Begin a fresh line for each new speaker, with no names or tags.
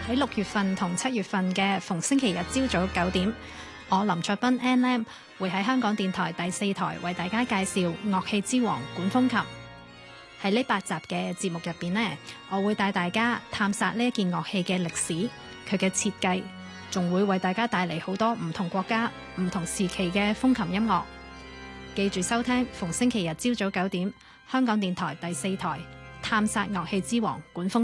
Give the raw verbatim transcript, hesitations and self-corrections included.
喺六月份同七月份嘅逢星期日朝早九點，我林卓斌 N M 會喺香港電台第四台為大家介紹樂器之王管風琴。喺呢八集嘅節目入邊呢，我會帶大家探索呢一件樂器嘅歷史、佢嘅設計，仲會為大家帶嚟好多唔同國家、唔同時期嘅風琴音樂。記住收聽逢星期日朝早九點，香港電台第四台探索樂器之王管風琴。